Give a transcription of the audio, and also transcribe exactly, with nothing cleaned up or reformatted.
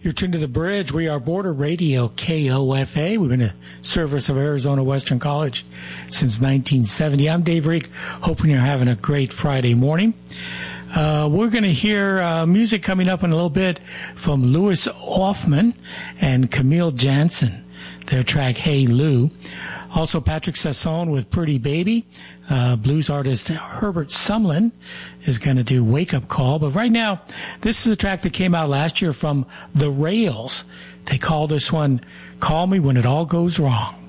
You're tuned to The Bridge. We are Border Radio, K O F A. We've been a service of Arizona Western College since nineteen seventy. I'm Dave Reek, hoping you're having a great Friday morning. Uh, we're going to hear uh, music coming up in a little bit from Louis Hoffman and Camille Jansen, their track, Hey Lou. Also, Patrick Sasson with Pretty Baby. Uh, blues artist Herbert Sumlin is going to do Wake Up Call. But right now, this is a track that came out last year from The Rails. They call this one Call Me When It All Goes Wrong.